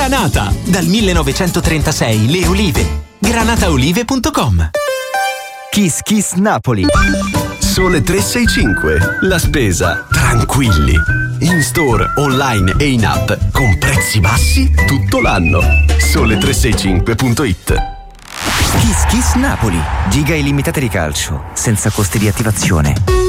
Granata. Dal 1936 le olive. Granataolive.com. Kiss Kiss Napoli. Sole 365. La spesa tranquilli. In store, online e in app con prezzi bassi tutto l'anno. Sole365.it. Kiss Kiss Napoli. Giga illimitati di calcio senza costi di attivazione.